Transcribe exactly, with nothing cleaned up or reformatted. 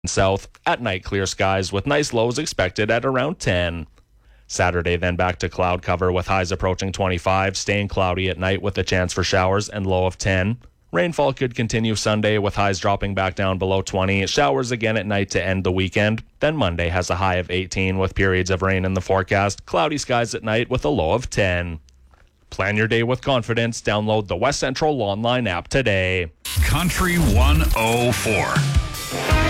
south. At night, clear skies with nice lows expected at around ten. Saturday, then back to cloud cover with highs approaching twenty-five, staying cloudy at night with a chance for showers and low of ten. Rainfall could continue Sunday with highs dropping back down below twenty. Showers again at night to end the weekend. Then Monday has a high of eighteen with periods of rain in the forecast. Cloudy skies at night with a low of ten. Plan your day with confidence. Download the West Central Lawn Line app today. Country one oh four.